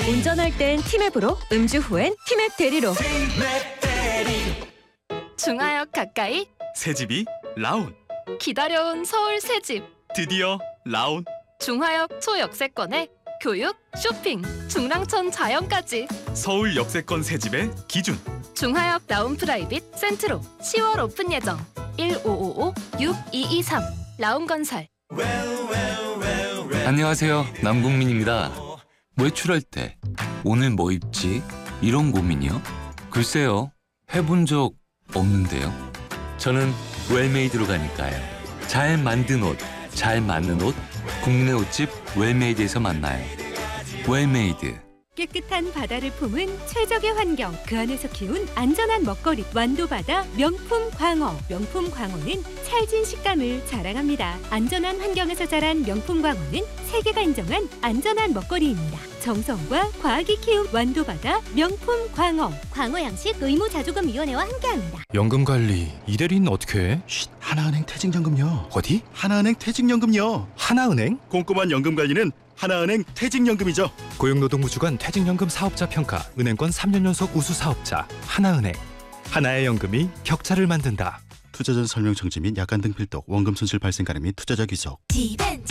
운전할 땐 티맵으로, 음주 후엔 티맵 대리로. 중하역 가까이 새집이 라온. 기다려온 서울 새집. 드디어 라온. 중하역 초역세권에 교육, 쇼핑, 중랑천 자연까지. 서울 역세권 새집의 기준. 중하역 라운 프라이빗 센트로 10월 오픈 예정. 1555-6223 라운건설. 안녕하세요, 남궁민입니다. 외출할 때 오늘 뭐 입지? 이런 고민이요? 글쎄요, 해본 적 없는데요. 저는 웰메이드로 가니까요. 잘 만든 옷, 잘 맞는 옷, 국내 옷집 웰메이드에서 만나요. 웰메이드. 깨끗한 바다를 품은 최적의 환경, 그 안에서 키운 안전한 먹거리, 완도바다 명품 광어. 명품 광어는 찰진 식감을 자랑합니다. 안전한 환경에서 자란 명품 광어는 세계가 인정한 안전한 먹거리입니다. 정성과 과학이 키운 완도바다 명품 광어. 광어 양식 의무자조금위원회와 함께합니다. 연금관리 이대리는 어떻게 해? 하나은행 퇴직연금요. 어디? 하나은행 퇴직연금요. 하나은행? 꼼꼼한 연금관리는 하나은행 퇴직연금이죠. 고용노동부 주관 퇴직연금 사업자 평가 은행권 3년 연속 우수 사업자 하나은행. 하나의 연금이 격차를 만든다. 투자자 설명 정지 및 약관 등 필독, 원금 손실 발생 가능 및 투자자 귀속.